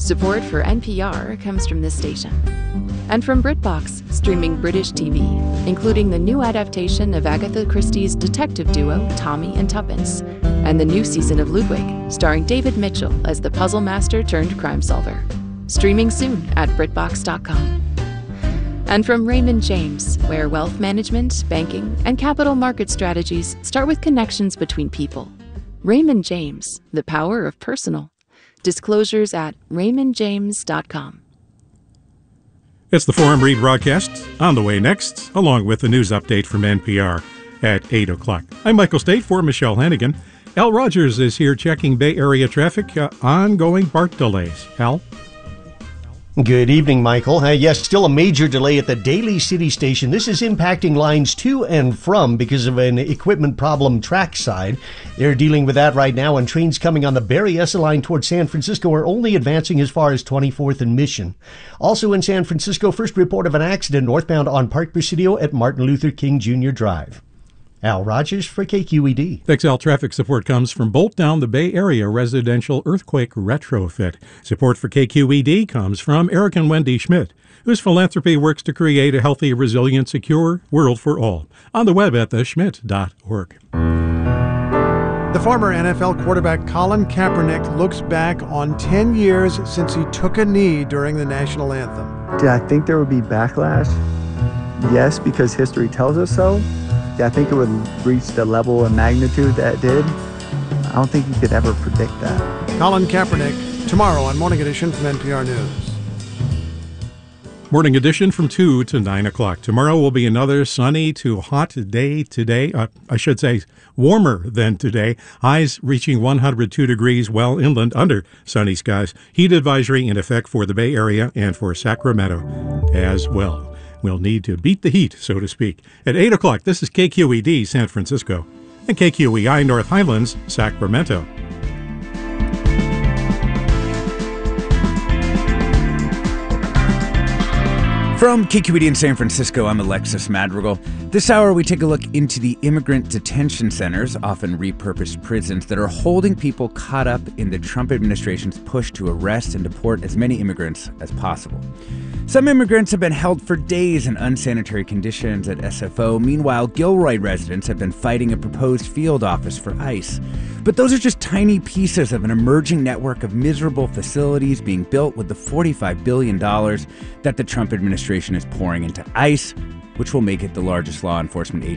Support for NPR comes from this station. And from BritBox, streaming British TV, including the new adaptation of Agatha Christie's detective duo Tommy and Tuppence, and the new season of Ludwig, starring David Mitchell as the puzzle master turned crime solver. Streaming soon at BritBox.com. And from Raymond James, where wealth management, banking, and capital market strategies start with connections between people. Raymond James, the power of personal. Disclosures at raymondjames.com. It's the Forum Read broadcast on the way next, along with the news update from NPR at 8 o'clock. I'm Michael State for Michelle Hannigan. Al Rogers is here checking Bay Area traffic, ongoing BART delays. Al? Good evening, Michael. Yes, still a major delay at the Daly City Station. This is impacting lines to and from because of an equipment problem trackside. They're dealing with that right now, and trains coming on the Berryessa line towards San Francisco are only advancing as far as 24th and Mission. Also in San Francisco, first report of an accident northbound on Park Presidio at Martin Luther King Jr. Drive. Al Rogers for KQED. Thanks, Al. Traffic support comes from Bolt Down, the Bay Area residential earthquake retrofit. Support for KQED comes from Eric and Wendy Schmidt, whose philanthropy works to create a healthy, resilient, secure world for all. On the web at theschmidt.org. The former NFL quarterback Colin Kaepernick looks back on 10 years since he took a knee during the national anthem. Did I think there would be backlash? Yes, because history tells us so. I think it would reach the level and magnitude that it did. I don't think you could ever predict that. Colin Kaepernick, tomorrow on Morning Edition from NPR News. Morning Edition from 2 to 9 o'clock. Tomorrow will be another sunny to hot day today. I should say warmer than today. Highs reaching 102 degrees well inland under sunny skies. Heat advisory in effect for the Bay Area and for Sacramento as well. We'll need to beat the heat, so to speak. At 8 o'clock, this is KQED San Francisco and KQEI North Highlands, Sacramento. From KQED in San Francisco, I'm Alexis Madrigal. This hour, we take a look into the immigrant detention centers, often repurposed prisons, that are holding people caught up in the Trump administration's push to arrest and deport as many immigrants as possible. Some immigrants have been held for days in unsanitary conditions at SFO. Meanwhile, Gilroy residents have been fighting a proposed field office for ICE. But those are just tiny pieces of an emerging network of miserable facilities being built with the $45 billion that the Trump administration is pouring into ICE, which will make it the largest law enforcement agency